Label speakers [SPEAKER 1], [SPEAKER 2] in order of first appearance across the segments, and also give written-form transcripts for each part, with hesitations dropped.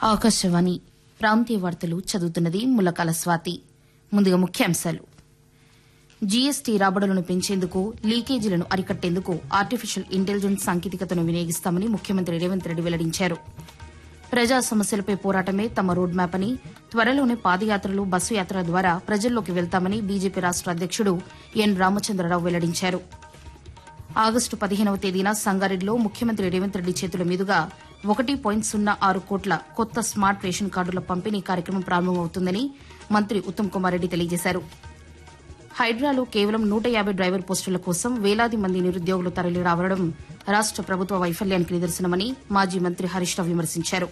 [SPEAKER 1] ఆకాశవాణి ప్రాంతీయ వార్తలు చదువుతున్నది ములకాల స్వాతి. ముందుగా ముఖ్యాంశాలు. జీఎస్టీ రాబడులను పెంచేందుకు, లీకేజీలను అరికట్టేందుకు ఆర్టిఫిషియల్ ఇంటెలిజెన్స్ సాంకేతికతను వినియోగిస్తామని ముఖ్యమంత్రి రేవంత్ రెడ్డి వెల్లడించారు. ప్రజా సమస్యలపై పోరాటమే తమ రోడ్ మ్యాప్ అని, త్వరలోనే పాదయాత్రలు, బస్సు యాత్రల ద్వారా ప్రజల్లోకి వెళ్తామని బీజేపీ రాష్ట అధ్యకుడు ఎన్ రామచంద్రరావు వెల్లడించారు. ఆగస్టు 15వ తేదీన సంగారెడ్డిలో ముఖ్యమంత్రి రేవంత్ రెడ్డి చేతుల మీదుగా 1.06 కోట్ల కొత్త స్మార్ట్ రేషన్ కార్డుల పంపిణీ కార్యక్రమం ప్రారంభమవుతుందని మంత్రి ఉత్తమ్ కుమార్ రెడ్డి తెలియజేశారు. హైడ్రాలో కేవలం 150 డ్రైవర్ పోస్టుల కోసం వేలాది మంది నిరుద్యోగులు తరలి రావడం రాష్ట ప్రభుత్వ వైఫల్యానికి నిదర్శనమని మాజీ మంత్రి హరీష్ రావు విమర్శించారు.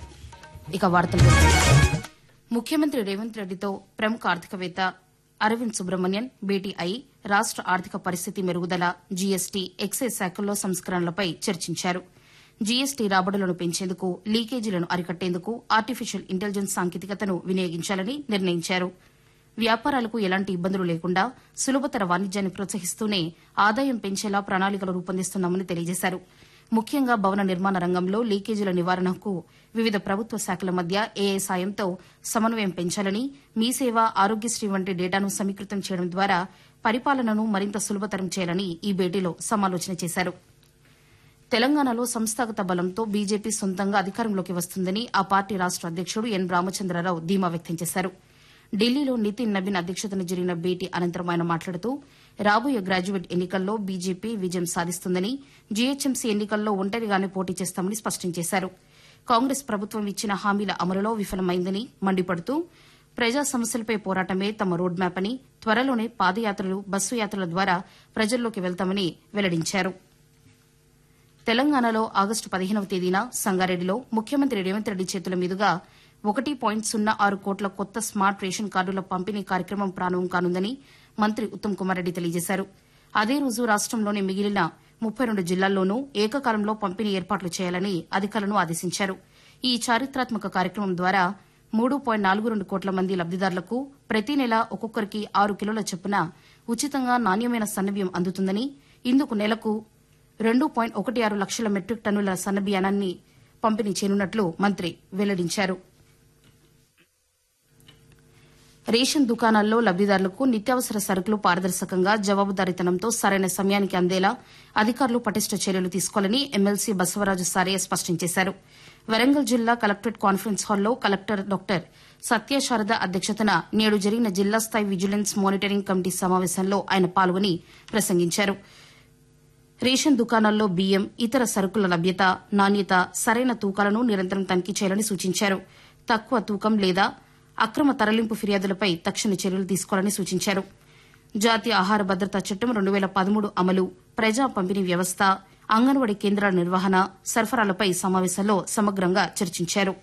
[SPEAKER 1] ముఖ్యమంత్రి రేవంత్ రెడ్డితో ప్రముఖ ఆర్థికవేత్త అరవింద్ సుబ్రహ్మణ్యన్ భేటీ అయి రాష్ట ఆర్థిక పరిస్థితి మెరుగుదల, జీఎస్టీ, ఎక్సైజ్ శాఖల్లో సంస్కరణలపై చర్చించారు. జీఎస్టీ రాబడులను పెంచేందుకు, లీకేజీలను అరికట్టేందుకు ఆర్టిఫిషియల్ ఇంటెలిజెన్స్ సాంకేతికతను వినియోగించాలని నిర్ణయించారు. వ్యాపారాలకు ఎలాంటి ఇబ్బందులు లేకుండా సులభతర వాణిజ్యాన్ని ప్రోత్సహిస్తూనే ఆదాయం పెంచేలా ప్రణాళికలు రూపొందిస్తున్నామని తెలియజేశారు. ముఖ్యంగా భవన నిర్మాణ రంగంలో లీకేజీల నివారణకు వివిధ ప్రభుత్వ శాఖల మధ్య ఏఐ సాయంతో సమన్వయం పెంచాలని, మీ సేవ, ఆరోగ్యశ్రీ వంటి డేటాను సమీకృతం చేయడం ద్వారా పరిపాలనను మరింత సులభతరం చేయాలని ఈ భేటీలో సమాలోచన చేశారు. తెలంగాణలో సంస్థాగత బలంతో బీజేపీ సొంతంగా అధికారంలోకి వస్తుందని ఆ పార్టీ రాష్ట అధ్యకుడు ఎన్ రామచంద్రరావు ధీమా వ్యక్తం చేశారు. ఢిల్లీలో నితిన్ నబీన్ అధ్యక్షతన జరిగిన భేటీ అనంతరం ఆయన మాట్లాడుతూ, రాబోయే గ్రాడ్యుయేట్ ఎన్నికల్లో బీజేపీ విజయం సాధిస్తుందని, జీహెచ్ఎంసీ ఎన్నికల్లో ఒంటరిగానే పోటీ చేస్తామని స్పష్టం చేశారు. కాంగ్రెస్ ప్రభుత్వం ఇచ్చిన హామీల అమలులో విఫలమైందని మండిపడుతూ, ప్రజా సమస్యలపై పోరాటమే తమ రోడ్ మ్యాప్ అని, త్వరలోనే పాదయాత్రలు, బస్సు యాత్రల ద్వారా ప్రజల్లోకి వెళ్తామని వెల్లడించారు. తెలంగాణలో ఆగస్టు 15వ తేదీన సంగారెడ్డిలో ముఖ్యమంత్రి రేవంత్ రెడ్డి చేతుల మీదుగా 1.06 కోట్ల కొత్త స్మార్ట్ రేషన్ కార్డుల పంపిణీ కార్యక్రమం ప్రారంభం కానుందని మంత్రి ఉత్తమ్ కుమార్ రెడ్డి తెలియజేశారు. అదే రోజు రాష్టంలోని మిగిలిన 32 జిల్లాల్లోనూ ఏకకాలంలో పంపిణీ ఏర్పాట్లు చేయాలని అధికారులను ఆదేశించారు. ఈ చారిత్రాత్మక కార్యక్రమం ద్వారా 3.42 కోట్ల మంది లబ్దిదారులకు ప్రతి నెల ఒక్కొక్కరికి 6 కిలోల చొప్పున ఉచితంగా నాణ్యమైన సన్నబియ్యం అందుతుందని, ఇందుకు నెలకు 2.16 లక్షల మెట్రిక్ టన్నుల సన్నబియ్యాన్ని పంపిణీ చేయనున్నట్లు మంత్రి వెల్లడించారు. రేషన్ దుకాణాల్లో లబ్దిదారులకు నిత్యావసర సరుకులు పారదర్శకంగా, జవాబుదారీతనంతో సరైన సమయానికి అందేలా అధికారులు పటిష్ట చర్యలు తీసుకోవాలని ఎమ్మెల్సీ బసవరాజు సారయ్య స్పష్టం చేశారు. వరంగల్ జిల్లా కలెక్టరేట్ కాన్ఫరెన్స్ హాల్లో కలెక్టర్ డాక్టర్ సత్యశారద అధ్యక్షతన నేడు జరిగిన జిల్లా స్థాయి విజిలెన్స్ మానిటరింగ్ కమిటీ సమావేశంలో ఆయన పాల్గొని ప్రసంగించారు. రేషన్ దుకాణాల్లో బియ్యం, ఇతర సరుకుల లభ్యత, నాణ్యత, సరైన తూకాలను నిరంతరం తనిఖీ చేయాలని సూచించారు. తక్కువ తూకం లేదా అక్రమ తరలింపు ఫిర్యాదులపై తక్షణ చర్యలు తీసుకోవాలని సూచించారు. జాతీయ ఆహార భద్రతా చట్టం 2013 అమలు, ప్రజా పంపిణీ వ్యవస్థ, అంగన్వాడీ కేంద్రాల నిర్వహణ, సరఫరాలపై సమావేశంలో సమగ్రంగా చర్చించారు.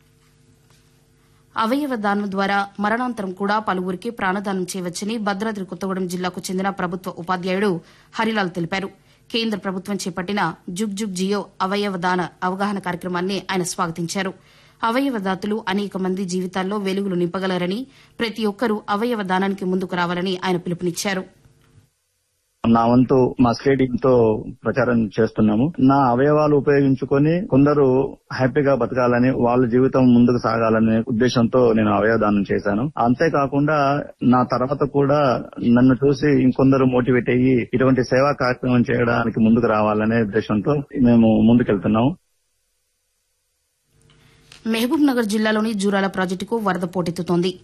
[SPEAKER 1] అవయవ దానం ద్వారా మరణాంతరం కూడా పలువురికి ప్రాణదానం చేయవచ్చని భద్రాద్రి కొత్తగూడెం జిల్లాకు చెందిన ప్రభుత్వ ఉపాధ్యాయుడు హరిలాల్ తెలిపారు. కేంద్ర ప్రభుత్వం చేపట్టిన జుగ్ జుగ్ జియో అవయవ దాన అవగాహన కార్యక్రమాన్ని ఆయన స్వాగతించారు. అవయవ దాతలు అనేక మంది జీవితాల్లో వెలుగులు నింపగలరని, ప్రతి ఒక్కరూ అవయవ దానానికి ముందుకు రావాలని ఆయన పిలుపునిచ్చారు.
[SPEAKER 2] నా వంతు మా స్టేడియం తో ప్రచారం చేస్తున్నాము. నా అవయవాలు ఉపయోగించుకొని కొందరు హ్యాపీగా బతకాలని, వాళ్ళ జీవితం ముందుకు సాగాలనే ఉద్దేశంతో నేను అవయవదానం చేశాను. అంతేకాకుండా నా తర్వాత కూడా నన్ను చూసి ఇంకొందరు మోటివేట్ అయ్యి ఇటువంటి సేవా కార్యక్రమం చేయడానికి ముందుకు రావాలనే ఉద్దేశంతో మేము ముందుకెళ్తున్నాము.
[SPEAKER 1] మహబూబ్ నగర్ జిల్లాలోని జూరాల ప్రాజెక్టుకు వరద పోటెత్తుతోంది.